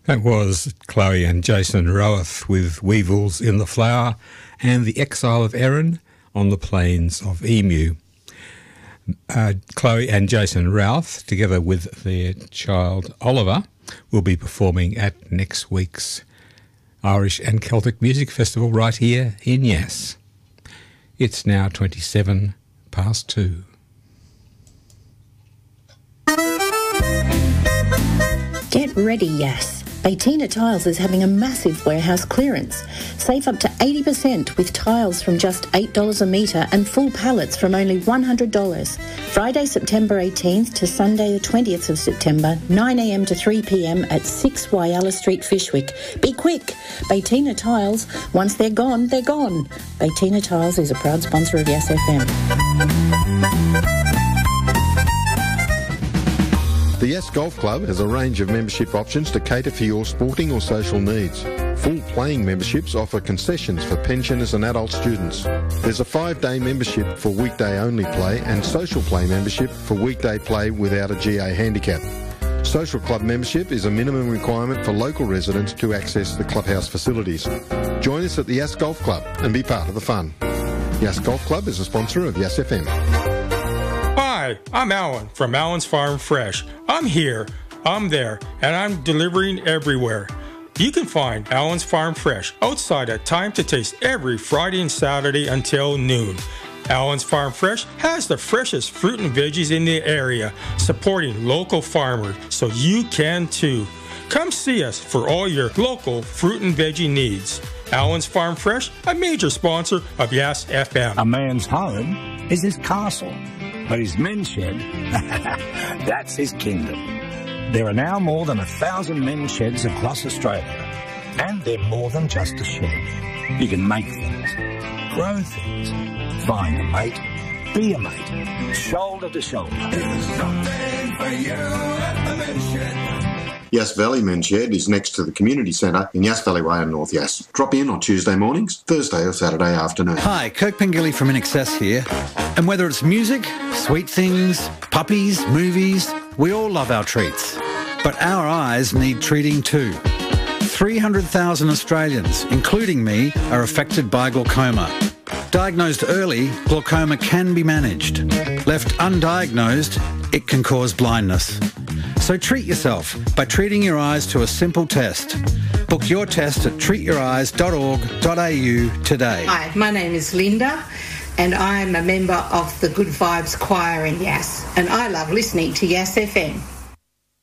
That was Chloe and Jason Rowath with Weevils in the Flower and The Exile of Erin on the Plains of Emu. Chloe and Jason Rowath, together with their child Oliver, will be performing at next week's Irish and Celtic Music Festival right here in Yass. It's now 2:27. Get ready, Yass. Baytina Tiles is having a massive warehouse clearance. Save up to 80% with tiles from just $8 a metre and full pallets from only $100. Friday, September 18th to Sunday the 20th of September, 9am to 3pm at 6 Whyalla Street, Fyshwick. Be quick! Baytina Tiles, once they're gone, they're gone. Baytina Tiles is a proud sponsor of Yass FM. The Yass Golf Club has a range of membership options to cater for your sporting or social needs. Full playing memberships offer concessions for pensioners and adult students. There's a 5-day membership for weekday only play and social play membership for weekday play without a GA handicap. Social club membership is a minimum requirement for local residents to access the clubhouse facilities. Join us at the Yass Golf Club and be part of the fun. Yass Golf Club is a sponsor of Yass FM. Hi, I'm Alan from Alan's Farm Fresh. I'm here, I'm there, and I'm delivering everywhere. You can find Alan's Farm Fresh outside at Time to Taste every Friday and Saturday until noon. Alan's Farm Fresh has the freshest fruit and veggies in the area, supporting local farmers, so you can too. Come see us for all your local fruit and veggie needs. Alan's Farm Fresh, a major sponsor of Yass FM. A man's home is his castle, but his men's shed, that's his kingdom. There are now more than 1,000 men's sheds across Australia, and they're more than just a shed. You can make things, grow things, find a mate, be a mate, shoulder to shoulder. There's something for you at the men's shed. Yass Valley Men's Shed is next to the community centre in Yass Valley Way in North Yass. Drop in on Tuesday mornings, Thursday or Saturday afternoon. Hi, Kirk Pengilly from InXS here. And whether it's music, sweet things, puppies, movies, we all love our treats. But our eyes need treating too. 300,000 Australians, including me, are affected by glaucoma. Diagnosed early, glaucoma can be managed. Left undiagnosed, it can cause blindness. So treat yourself by treating your eyes to a simple test. Book your test at treatyoureyes.org.au today. Hi, my name is Linda and I'm a member of the Good Vibes Choir in Yass, and I love listening to Yass FM.